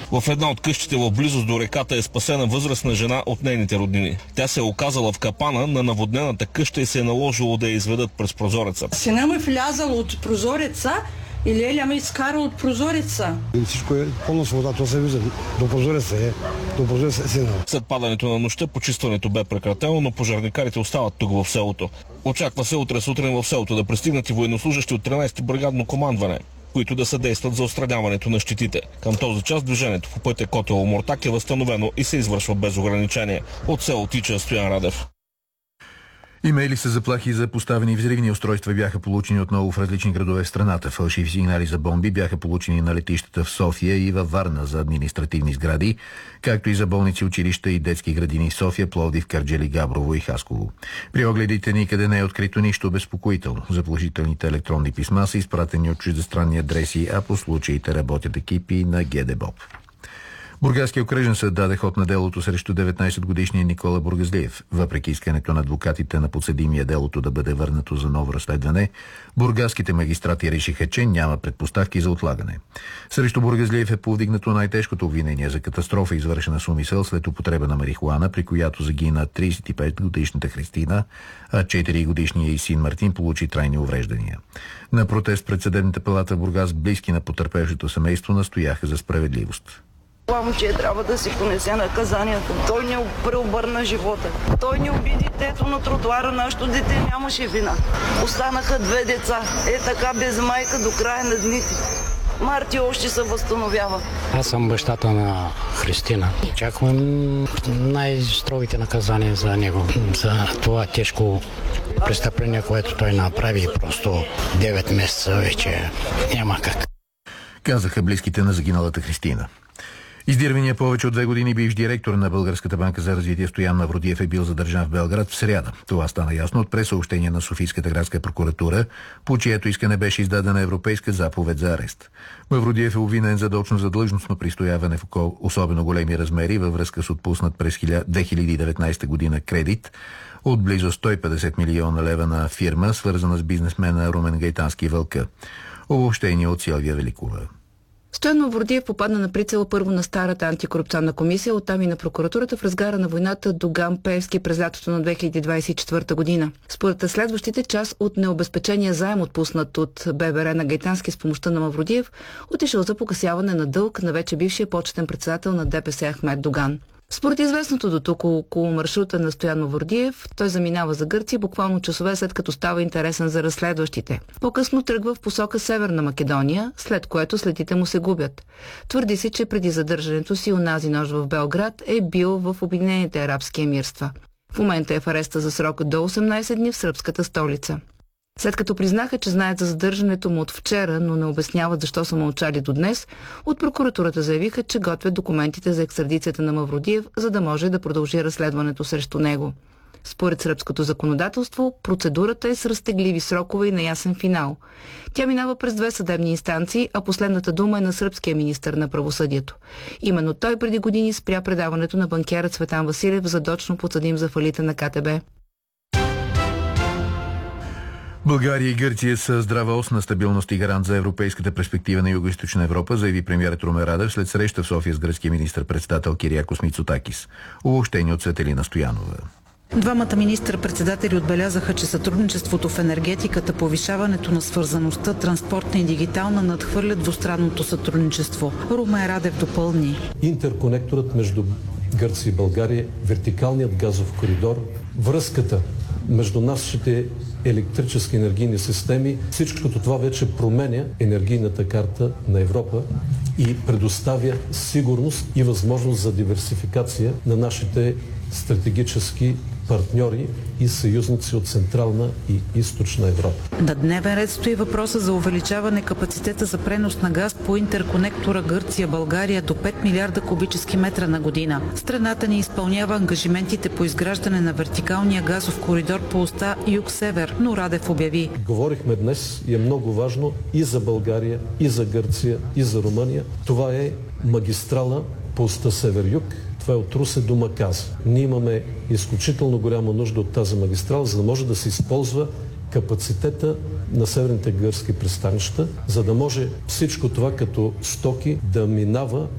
В една от къщите в близост до реката е спасена възрастна жена от нейните роднини. Тя се е оказала в капана на наводнената къща и се е наложило да я изведат през прозореца. Сина ми влязал от прозореца и Леля ме изкара от прозореца. Всичко е пълно с вода, то се вижда. До прозореца е сина. След падането на нощта почистването бе прекратено, но пожарникарите остават тук в селото. Очаква се утре сутрин в селото да пристигнат и военнослужащи от 13-ти бригадно командване, които да съдействат за отстраняването на щетите. Към този час движението по пътя Котел-Омуртаг е възстановено и се извършва без ограничение. От село Тича, Стоян Радев. Имейли с заплахи за поставени взривни устройства бяха получени отново в различни градове в страната. Фалшиви сигнали за бомби бяха получени на летищата в София и във Варна за административни сгради, както и за болници, училища и детски градини в София, Пловдив, Кърджали, Габрово и Хасково. При огледите никъде не е открито нищо безпокоително. Заплашителните електронни писма са изпратени от чуждестранни адреси, а по случаите работят екипи на ГДБОП. Бургаския окръжен съд даде ход на делото срещу 19-годишния Никола Бургазлиев. Въпреки искането на адвокатите на подсъдимия делото да бъде върнато за ново разследване, бургаските магистрати решиха, че няма предпоставки за отлагане. Срещу Бургазлиев е повдигнато най-тежкото обвинение за катастрофа, извършена с умисъл след употреба на марихуана, при която загина 35-годишната Христина, а 4-годишният й син Мартин получи трайни увреждания. На протест пред съдебната палата в Бургас близки на потърпевшото семейство настояха за справедливост. Това момче трябва да си понесе наказанието. Той не преобърна живота. Той не уби детето на тротуара. Нашето дете нямаше вина. Останаха 2 деца. Е така без майка до края на дните. Марти още се възстановява. Аз съм бащата на Христина. Очаквам най-строгите наказания за него. За това тежко престъпление, което той направи. Просто 9 месеца вече няма как. Казаха близките на загиналата Христина. Издирвания повече от 2 години бивш директор на Българската банка за развитие Стоян Мавродиев е бил задържан в Белград в сряда. Това стана ясно от пресъобщение на Софийската градска прокуратура, по чието искане беше издадена европейска заповед за арест. Мавродиев е обвинен задочно за длъжностно пристояване в особено големи размери във връзка с отпуснат през 2019 година кредит от близо 150 милиона лева на фирма, свързана с бизнесмена Румен Гайтански Вълка. Обобщение от Силвия Великова. Стоян Мавродиев попадна на прицела първо на старата антикорупционна комисия, оттам и на прокуратурата в разгара на войната Доган Пеевски през лятото на 2024 година. Според следващите, част от необезпечения заем, отпуснат от ББР на Гайтански с помощта на Мавродиев, отишъл за погасяване на дълг на вече бившия почетен председател на ДПС Ахмед Доган. Според известното до тук около маршрута на Стоян Мавродиев, той заминава за Гърция буквално часове след като става интересен за разследващите. По-късно тръгва в посока Северна Македония, след което следите му се губят. Твърди се, че преди задържането си онази нощ в Белград е бил в Обединените арабски емирства. В момента е в ареста за срок до 18 дни в сръбската столица. След като признаха, че знаят за задържането му от вчера, но не обясняват защо са мълчали до днес, от прокуратурата заявиха, че готвят документите за екстрадицията на Мавродиев, за да може да продължи разследването срещу него. Според сръбското законодателство, процедурата е с разтегливи срокове и неясен финал. Тя минава през 2 съдебни инстанции, а последната дума е на сръбския министър на правосъдието. Именно той преди години спря предаването на банкера Цветан Василев, задочно подсъдим за фалита на КТБ. България и Гърция са здрава ос на стабилност и гарант за европейската перспектива на Югоизточна Европа, заяви премиерът Румен Радев след среща в София с гръцкия министър-председател Кириакос Мицотакис. Обобщение от Светелина Стоянова. Двамата министър-председатели отбелязаха, че сътрудничеството в енергетиката, повишаването на свързаността, транспортна и дигитална надхвърлят двустранното сътрудничество. Румен Радев допълни. Интерконекторът между Гърция и България, вертикалният газов коридор, връзката между нашите електрически енергийни системи, всичкото това вече променя енергийната карта на Европа и предоставя сигурност и възможност за диверсификация на нашите стратегически партньори и съюзници от Централна и Източна Европа. На дневен ред стои въпроса за увеличаване капацитета за пренос на газ по интерконектора Гърция-България до 5 милиарда кубически метра на година. Страната ни изпълнява ангажиментите по изграждане на вертикалния газов коридор по оста Юг-Север, но Радев обяви. Говорихме днес и е много важно и за България, и за Гърция, и за Румъния. Това е магистрала по оста Север-Юг. Това е от Русе до Маказа. Ние имаме изключително голяма нужда от тази магистрала, за да може да се използва капацитета на северните гърски пристанища, за да може всичко това като стоки да минава